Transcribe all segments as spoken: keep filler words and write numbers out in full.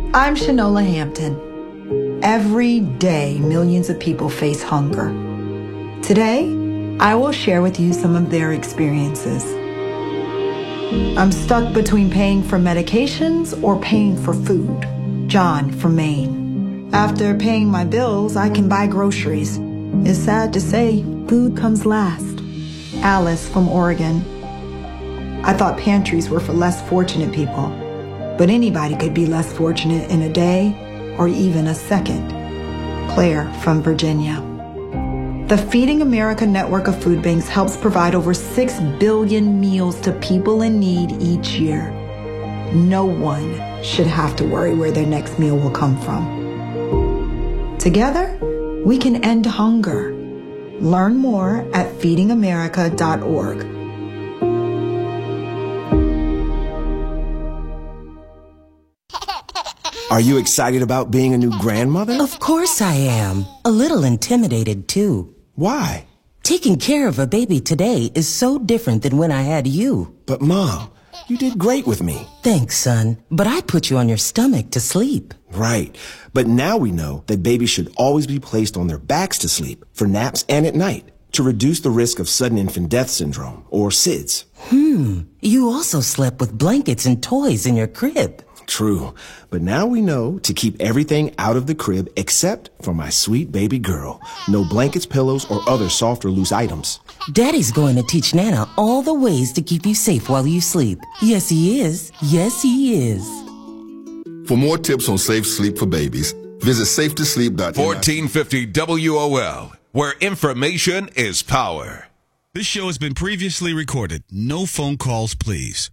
I'm Shanola Hampton. Every day, millions of people face hunger. Today, I will share with you some of their experiences. I'm stuck between paying for medications or paying for food. John from Maine. After paying my bills, I can buy groceries. It's sad to say, food comes last. Alice from Oregon. I thought pantries were for less fortunate people, but anybody could be less fortunate in a day or even a second. Claire from Virginia. The Feeding America network of food banks helps provide over six billion meals to people in need each year. No one should have to worry where their next meal will come from. Together, we can end hunger. Learn more at feeding america dot org. Are you excited about being a new grandmother? Of course I am. A little intimidated, too. Why? Taking care of a baby today is so different than when I had you. But Mom, you did great with me. Thanks, son. But I put you on your stomach to sleep. Right. But now we know that babies should always be placed on their backs to sleep, for naps and at night, to reduce the risk of sudden infant death syndrome, or S I D S. Hmm. You also slept with blankets and toys in your crib. True. But now we know to keep everything out of the crib except for my sweet baby girl. No blankets, pillows, or other soft or loose items. Daddy's going to teach Nana all the ways to keep you safe while you sleep. Yes, he is. Yes, he is. For more tips on safe sleep for babies, visit safe to sleep dot net. fourteen fifty W O L, where information is power. This show has been previously recorded. No phone calls, please.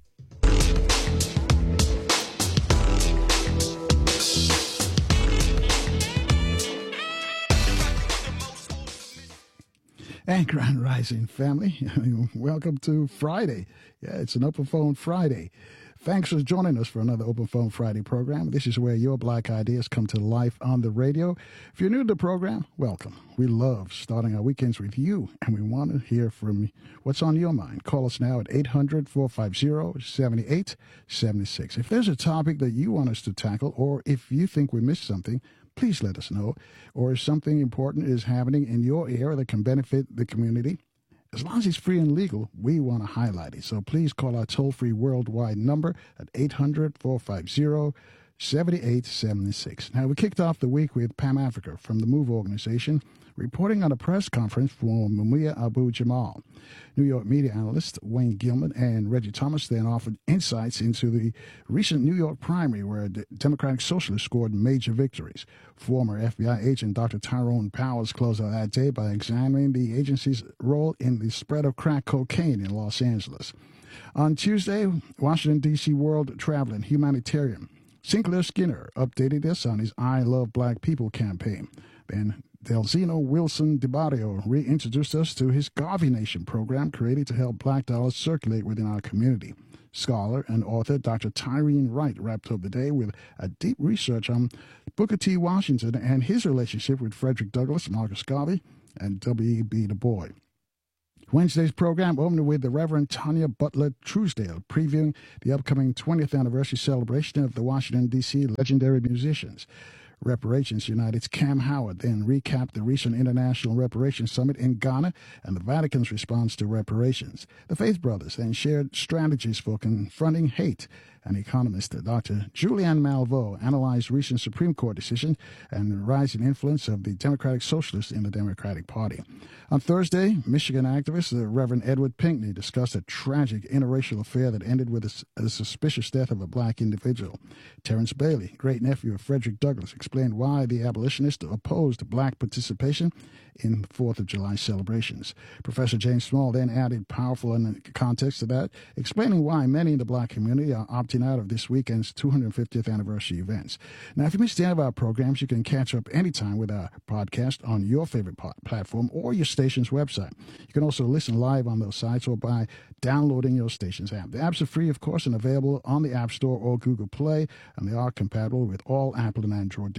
And Grand Rising family, welcome to Friday. Yeah, it's an Open Phone Friday. Thanks for joining us for another Open Phone Friday program. This is where your black ideas come to life on the radio. If you're new to the program, welcome. We love starting our weekends with you, and we want to hear from what's on your mind. Call us now at eight hundred, four five zero, seven eight seven six. If there's a topic that you want us to tackle, or if you think we missed something, please let us know. Or if something important is happening in your area that can benefit the community, as long as it's free and legal, we want to highlight it. So please call our toll-free worldwide number at eight hundred, four five zero, seven eight seven six. Now, we kicked off the week with Pam Africa from the MOVE organization, reporting on a press conference for Mumia Abu-Jamal. New York media analyst Wayne Gilman and Reggie Thomas then offered insights into the recent New York primary where the Democratic Socialists scored major victories. Former F B I agent Doctor Tyrone Powers closed out that day by examining the agency's role in the spread of crack cocaine in Los Angeles. On Tuesday, Washington, D C world traveling humanitarian Sinclair Skinner updated us on his I Love Black People campaign. Then Delzino Wilson DiBario reintroduced us to his Garvey Nation program created to help black dollars circulate within our community. Scholar and author Doctor Tyreen Wright wrapped up the day with a deep research on Booker T. Washington and his relationship with Frederick Douglass, Marcus Garvey, and W E B Du Bois. Wednesday's program opened with the Reverend Tanya Butler Truesdale previewing the upcoming twentieth anniversary celebration of the Washington, D C legendary musicians. Reparations United's Cam Howard then recapped the recent International Reparations Summit in Ghana and the Vatican's response to reparations. The Faith Brothers then shared strategies for confronting hate. An economist, Doctor Julianne Malveaux, analyzed recent Supreme Court decision and the rising influence of the Democratic Socialists in the Democratic Party. On Thursday, Michigan activist the Reverend Edward Pinkney discussed a tragic interracial affair that ended with a, a suspicious death of a black individual. Terrence Bailey, great-nephew of Frederick Douglass, explained why the abolitionists opposed black participation in the fourth of July celebrations. Professor James Small then added powerful in the context to that, explaining why many in the black community are opting out of this weekend's two hundred fiftieth anniversary events. Now, if you missed any of our programs, you can catch up anytime with our podcast on your favorite platform or your station's website. You can also listen live on those sites or by downloading your station's app. The apps are free, of course, and available on the App Store or Google Play, and they are compatible with all Apple and Android devices.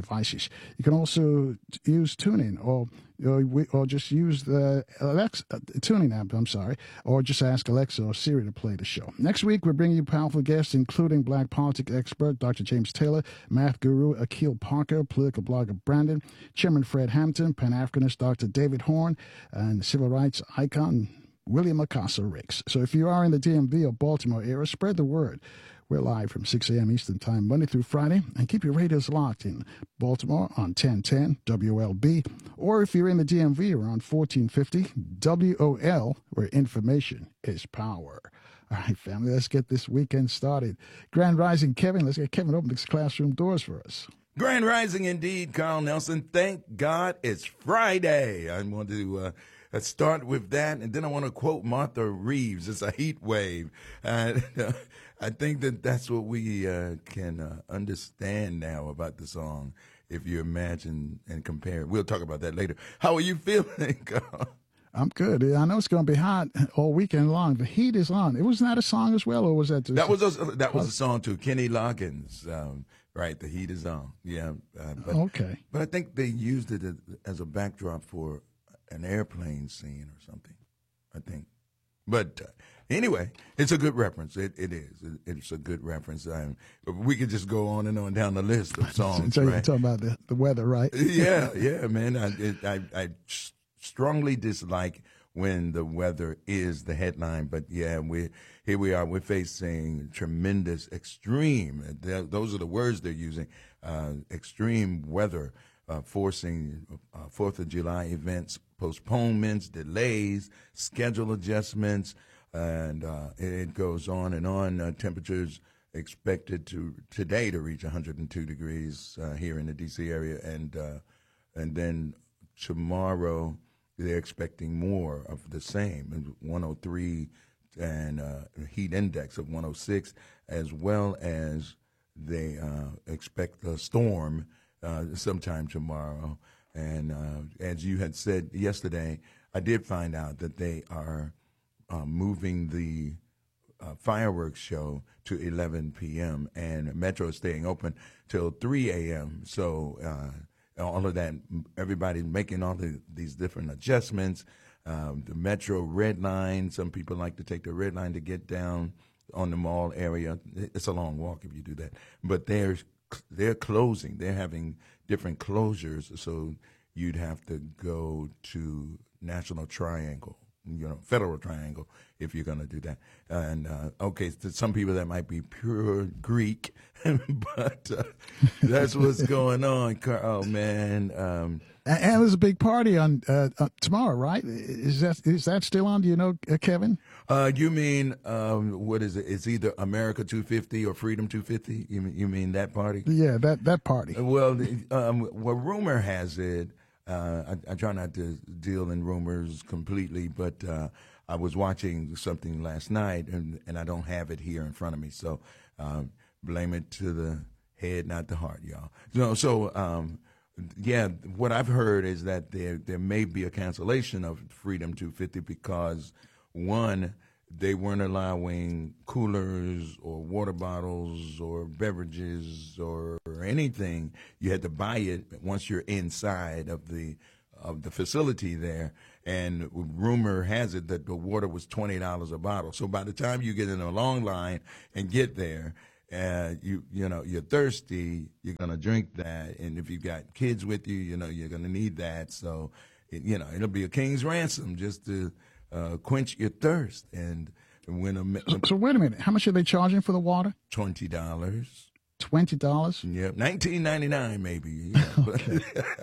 devices. You can also use TuneIn or or, we, or just use the Alexa uh, TuneIn app, I'm sorry, or just ask Alexa or Siri to play the show. Next week, we're bringing you powerful guests, including black politics expert Doctor James Taylor, math guru Akil Parker, political blogger Brandon, Chairman Fred Hampton, Pan-Africanist Doctor David Horn, and civil rights icon William Acosta Ricks. So if you are in the D M V or Baltimore area, spread the word. We're live from six a.m. Eastern Time, Monday through Friday, and keep your radios locked in Baltimore on ten ten W L B, or if you're in the D M V, around fourteen fifty W O L, where information is power. All right, family, let's get this weekend started. Grand Rising, Kevin. Let's get Kevin open these classroom doors for us. Grand Rising indeed, Carl Nelson. Thank God it's Friday. I want to uh, let's start with that, and then I want to quote Martha Reeves. It's a heat wave. Uh, I think that that's what we uh, can uh, understand now about the song, if you imagine and compare. We'll talk about that later. How are you feeling, Carl? I'm good. I know it's going to be hot all weekend long. The heat is on. It was not a song as well, or was that? That was a, that was a song too. Kenny Loggins, um, right? The heat is on. Yeah. Uh, but, okay. But I think they used it as a backdrop for an airplane scene or something. I think. But uh, anyway, it's a good reference. It it is. It, it's a good reference. Um, we could just go on and on down the list of songs. So right? you're talking about the, the weather, right? yeah, yeah, man. I, it, I I strongly dislike when the weather is the headline. But yeah, we here we are. We're facing tremendous, extreme. Those are the words they're using. Uh, extreme weather. Uh, forcing uh, Fourth of July events, postponements, delays, schedule adjustments, and uh, it goes on and on. Uh, temperatures expected to today to reach one hundred two degrees uh, here in the D C area, and uh, and then tomorrow they're expecting more of the same, one oh three, and uh, heat index of one oh six, as well as they uh, expect a storm Uh, sometime tomorrow. And uh, as you had said yesterday, I did find out that they are uh, moving the uh, fireworks show to eleven p.m. and Metro is staying open till three a.m. So uh, all of that, everybody's making all the, these different adjustments. Um, the Metro Red Line, some people like to take the Red Line to get down on the mall area. It's a long walk if you do that. But there's They're closing. They're having different closures, so you'd have to go to National Triangle, you know, Federal Triangle, if you're going to do that. And, uh, okay, to some people that might be pure Greek, but uh, that's what's going on, Carl, man. Um, and, and there's a big party on uh, uh, tomorrow, right? Is that is that still on? Do you know, uh, Kevin? Uh, you mean, um, what is it? It's either America two fifty or Freedom two fifty? You mean, you mean that party? Yeah, that, that party. Well, um, well, rumor has it, uh, I, I try not to deal in rumors completely, but uh, I was watching something last night, and, and I don't have it here in front of me, so um, blame it to the head, not the heart, y'all. So, so um, yeah, what I've heard is that there there may be a cancellation of Freedom two fifty because, one, they weren't allowing coolers or water bottles or beverages or anything. You had to buy it once you're inside of the of the facility there. And rumor has it that the water was twenty dollars a bottle. So by the time you get in a long line and get there, uh, you you know you're thirsty, you're gonna drink that, and if you've got kids with you, you know you're gonna need that. So, it, you know it'll be a king's ransom just to Uh, quench your thirst. And when a, so, so wait a minute, how much are they charging for the water? Twenty dollars. Twenty dollars? Yep, nineteen ninety nine maybe. Yeah. Okay.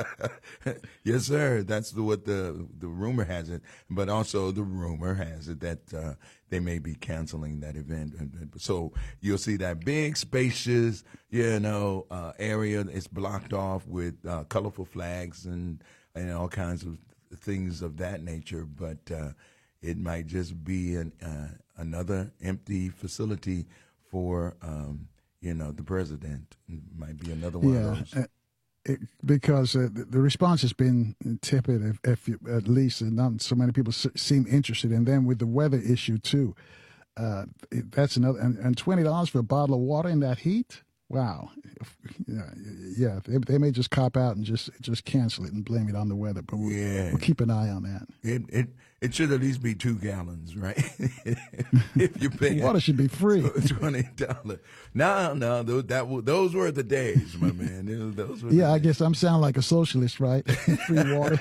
Yes, sir. That's the, what the the rumor has it. But also the rumor has it that uh, they may be canceling that event. So you'll see that big, spacious, you know, uh, area. It's blocked off with uh, colorful flags and and all kinds of things of that nature. But uh, it might just be an, uh, another empty facility for, um, you know, the president. It might be another one yeah, of those. Uh, it, because uh, the, the response has been tepid, if, if you, at least, and not so many people s- seem interested. And then with the weather issue, too, uh, it, that's another. And, and twenty dollars for a bottle of water in that heat? Wow. Yeah, yeah. They, they may just cop out and just just cancel it and blame it on the weather, but we'll, Yeah. we'll keep an eye on that. It it it should at least be two gallons, right? If you pay Water should be free. twenty dollars. No, no, those that were- those were the days, my man. Those, those were the Yeah, I days. guess I'm sounding like a socialist, right? Free water.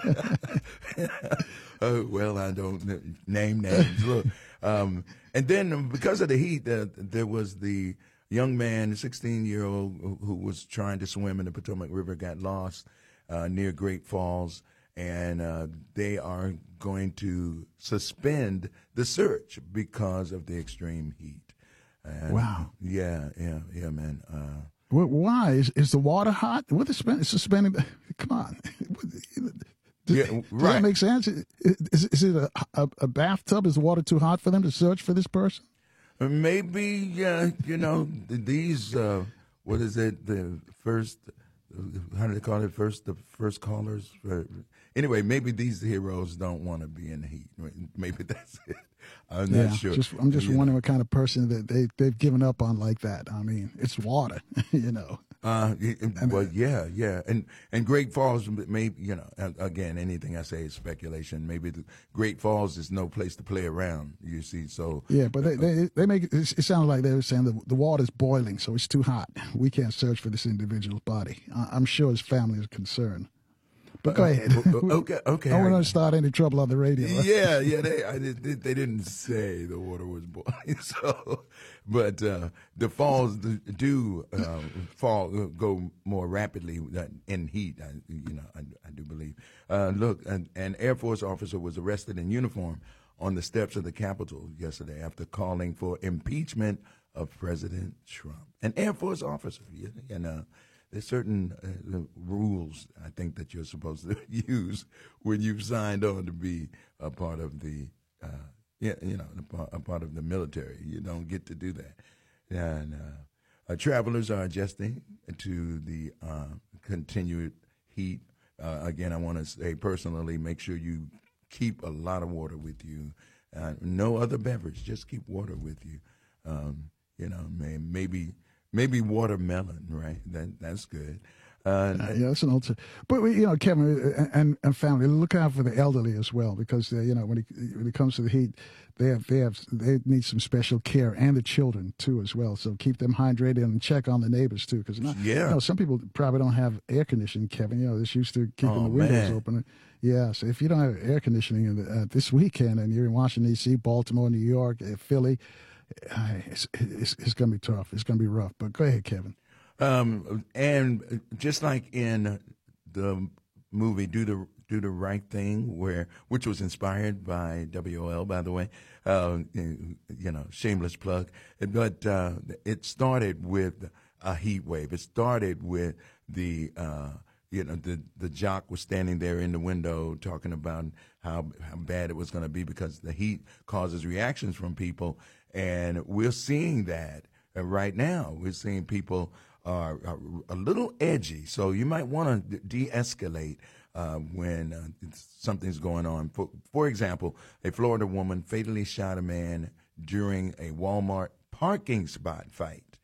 Oh well, I don't n- name names. Look, um, and then because of the heat, uh, there was the young man, sixteen year old, who, who was trying to swim in the Potomac River, got lost uh, near Great Falls, and uh, they are going to suspend the search because of the extreme heat. And, Wow. Yeah, yeah, yeah, man. Uh, Wh- Why is is the water hot? What is suspend- suspending? Come on. Does, Yeah, does right. that make sense? Is, is it a, a, a bathtub? Is the water too hot for them to search for this person? Maybe, uh, you know, th- these, uh, what is it, the first, how do they call it, first, the first callers? Uh, anyway, maybe these heroes don't want to be in the heat. Maybe that's it. I'm Yeah, not sure. just, I'm just You know. wondering what kind of person that they, they've given up on like that. I mean, it's water, you know. Uh, it- it- well, yeah, yeah, and and Great Falls, maybe you know. a- Again, anything I say is speculation. Maybe the Great Falls is no place to play around. You see, so Yeah, but they they, they make it, it sound like they were saying the, the water's boiling, so it's too hot. We can't search for this individual's body. I, I'm sure his family is concerned. But go ahead. okay, okay. I don't want to start any trouble on the radio. Yeah, yeah. They I did, they they didn't say the water was boiling, so but uh, the falls do uh, fall go more rapidly in heat. I, you know, I, I do believe. Uh, look, an, an Air Force officer was arrested in uniform on the steps of the Capitol yesterday after calling for impeachment of President Trump. An Air Force officer, you know. There's certain uh, rules I think that you're supposed to use when you've signed on to be a part of the, uh, yeah, you know, a part, a part of the military. You don't get to do that. And uh, uh, travelers are adjusting to the uh, continued heat. Uh, again, I want to say personally, make sure you keep a lot of water with you. Uh, no other beverage, just keep water with you. Um, you know, may, maybe. Maybe watermelon, right? That that's good. Uh, Uh, yeah, that's an alter. But we- you know, Kevin and, and family, look out for the elderly as well, because uh, you know when it, when it comes to the heat, they have they have they need some special care, and the children too as well. So keep them hydrated and check on the neighbors too, because Yeah. you know, some people probably don't have air conditioning. Kevin, you know, they're used to keeping Oh, the windows man. open. Yeah, so if you don't have air conditioning in the, uh, this weekend, and you're in Washington D C, Baltimore, New York, uh, Philly. Uh, it's it's, it's going to be tough. It's going to be rough. But go ahead, Kevin. um, and just like in the movie "Do the Do the Right Thing," where which was inspired by W O L, by the way, uh, you know, shameless plug. But uh, it started with a heat wave. It started with the. Uh, You know, the the jock was standing there in the window talking about how how bad it was going to be because the heat causes reactions from people, and we're seeing that uh, right now. We're seeing people are, are a little edgy, so you might want to de-escalate uh, when uh, something's going on. For for example, a Florida woman fatally shot a man during a Walmart parking spot fight.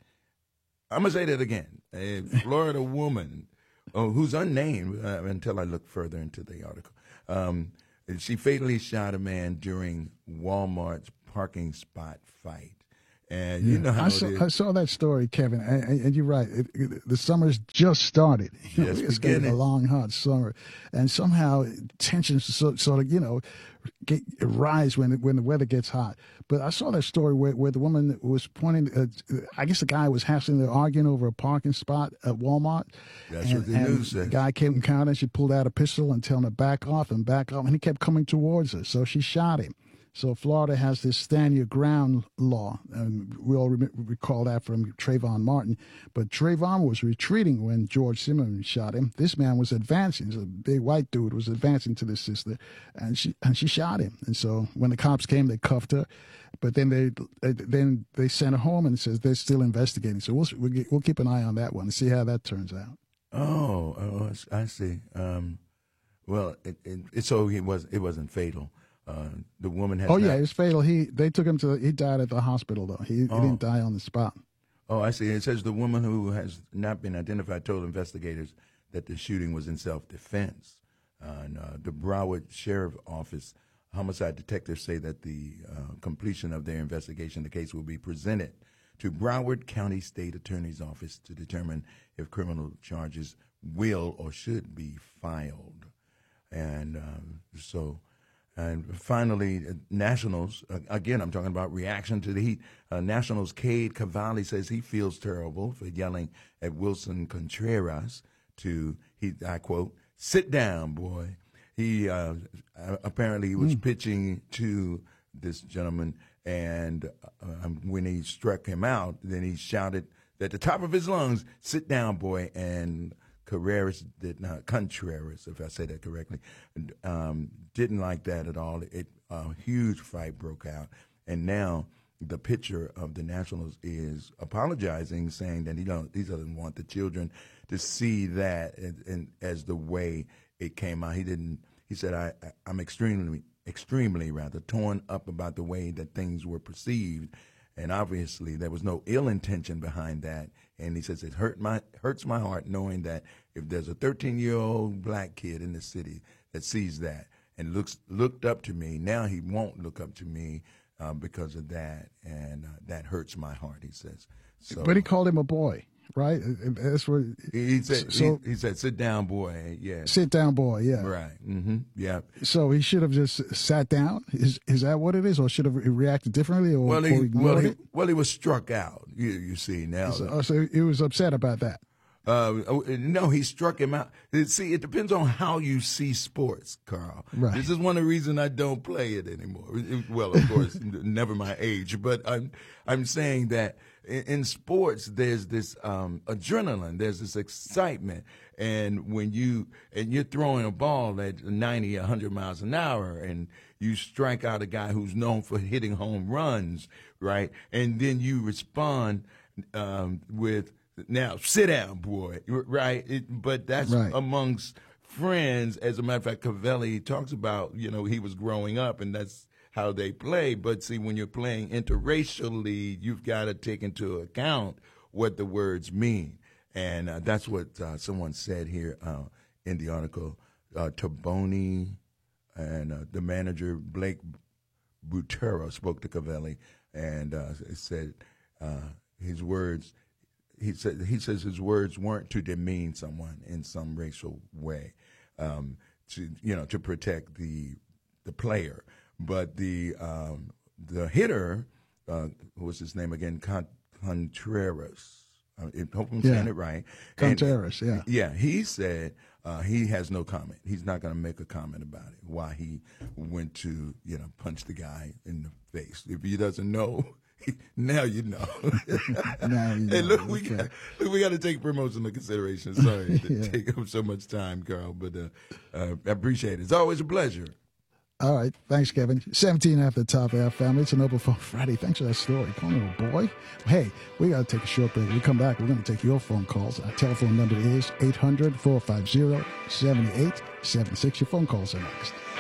I'm gonna say that again. A Florida woman. Oh, who's unnamed uh, until I look further into the article. Um, she fatally shot a man during Walmart's parking spot fight. And you know how I it saw, is. I saw that story, Kevin, and, and- and you're right. It, it, the summer's just started. You know, Just it's going to be a beginning. long, hot summer, and somehow tensions so, sort of, you know, get, rise when when the weather gets hot. But I saw that story where, where the woman was pointing. Uh, I guess the guy was hassling, they're arguing over a parking spot at Walmart. That's and, what the and news says. The guy came and counted. She pulled out a pistol and telling her back off and back off, and he kept coming towards her. So she shot him. So Florida has this stand your ground law, and we all rem- recall that from Trayvon Martin. But Trayvon was retreating when George Zimmerman shot him. This man was advancing. This big white dude was advancing to this sister, and she and she shot him. And so when the cops came, they cuffed her. But then they then they sent her home, and it says they're still investigating. So we'll we'll, get, we'll keep an eye on that one and see how that turns out. Oh, oh, I see. Um, well, it, it, it, so it was it wasn't fatal. Uh, the woman has. Oh yeah, not- it was fatal. He they took him to he died at the hospital though. He, Oh. he didn't die on the spot. Oh, I see. It says the woman who has not been identified told investigators that the shooting was in self-defense. Uh, and, uh, the Broward Sheriff Office homicide detectives say that the uh, completion of their investigation, the case will be presented to Broward County State Attorney's Office to determine if criminal charges will or should be filed. And um, so, and finally, uh, Nationals, uh, again, I'm talking about reaction to the heat. Uh, Nationals' Cade Cavalli says he feels terrible for yelling at Wilson Contreras to, he, I quote, "Sit down, boy." He uh, apparently he was mm. pitching to this gentleman, and uh, when he struck him out, then he shouted at the top of his lungs, "Sit down, boy." And Contreras did not, Contreras, if I say that correctly, um, didn't like that at all. It, a huge fight broke out, and now the pitcher of the Nationals is apologizing, saying that he don't, he doesn't want the children to see that and, and as the way it came out. He didn't. He said, I, I, "I'm extremely, extremely rather torn up about the way that things were perceived, and obviously there was no ill intention behind that." And he says, "It hurt my hurts my heart knowing that if there's a thirteen-year-old black kid in the city that sees that and looks looked up to me, now he won't look up to me uh, because of that, and uh, that hurts my heart." He says. So, but he called him a boy. Right, that's what he said. So, he, he said, "Sit down, boy." Yeah, sit down, boy. Yeah, right. Mm-hmm. Yeah. So he should have just sat down. Is is that what it is, or should have reacted differently, or well, or he, well, he, it? well, he was struck out. You, you see now. So, so he was upset about that. Uh, no, he struck him out. See, it depends on how you see sports, Carl. Right. This is one of the reasons I don't play it anymore. Well, of course, never my age, but I'm I'm saying that in, in sports there's this um, adrenaline, there's this excitement, and when you and you're throwing a ball at ninety, a hundred miles an hour, and you strike out a guy who's known for hitting home runs, right, and then you respond um, with. Now, sit down, boy, right? It, but that's right. amongst friends. As a matter of fact, Cavelli talks about, you know, he was growing up, and that's how they play. But see, when you're playing interracially, you've got to take into account what the words mean. And uh, that's what uh, someone said here uh, in the article. Uh, Taboni and uh, the manager, Blake Butero, spoke to Cavelli and uh, said uh, his words. He said he says his words weren't to demean someone in some racial way, um, to you know to protect the the player, but the um, the hitter, uh, what was his name again? Contreras. I hope I'm saying yeah. it right. Contreras, and, yeah. Yeah, he said uh, he has no comment. He's not going to make a comment about it. Why he went to you know punch the guy in the face. If he doesn't know. Now you know. Now you know. Hey, look, we okay. got look, we got to take promotional consideration. Sorry to yeah. take up so much time, Carl, but uh, uh, I appreciate it. It's always a pleasure. All right, thanks, Kevin. seventeen after the top of our family. It's an Open Phone Friday. Thanks for that story. Call me a boy. Hey, we got to take a short break. When we come back, we're going to take your phone calls. Our telephone number is eight hundred, four five zero, seven eight seven six. Your phone calls are next.